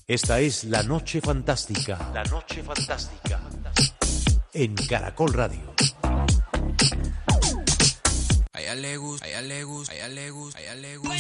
Esta es La Noche Fantástica. La Noche Fantástica. En Caracol Radio. A ella le gusta, a ella le gusta, a ella le gusta, a ella le gusta.